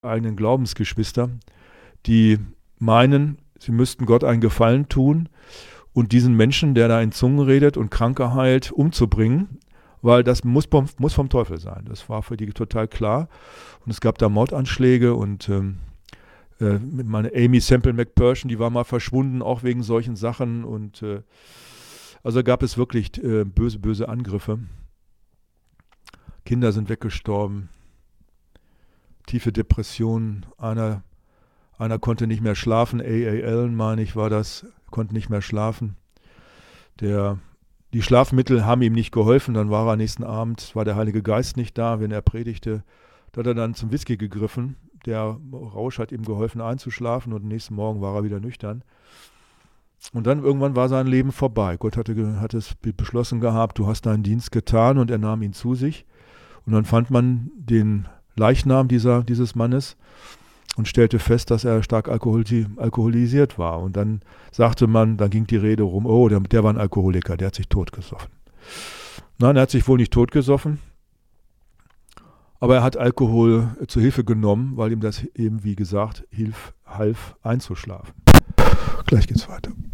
eigenen Glaubensgeschwister, die meinen, sie müssten Gott einen Gefallen tun und diesen Menschen, der da in Zungen redet und Kranke heilt, umzubringen, weil das muss vom Teufel sein. Das war für die total klar. Und es gab da Mordanschläge und meine Amy Semple McPherson, die war mal verschwunden, auch wegen solchen Sachen. Und also gab es wirklich böse, böse Angriffe. Kinder sind weggestorben, tiefe Depressionen. Einer konnte nicht mehr schlafen, A.A. Allen, meine ich, war das, konnte nicht mehr schlafen. Die Schlafmittel haben ihm nicht geholfen, dann war er nächsten Abend, war der Heilige Geist nicht da, wenn er predigte. Da hat er dann zum Whisky gegriffen. Der Rausch hat ihm geholfen einzuschlafen und am nächsten Morgen war er wieder nüchtern. Und dann irgendwann war sein Leben vorbei. Gott hatte es beschlossen gehabt, du hast deinen Dienst getan und er nahm ihn zu sich. Und dann fand man den Leichnam dieses Mannes und stellte fest, dass er stark alkoholisiert war. Und dann sagte man, dann ging die Rede rum, oh, der war ein Alkoholiker, der hat sich totgesoffen. Nein, er hat sich wohl nicht totgesoffen, aber er hat Alkohol zur Hilfe genommen, weil ihm das eben, wie gesagt, half einzuschlafen. Gleich geht's weiter.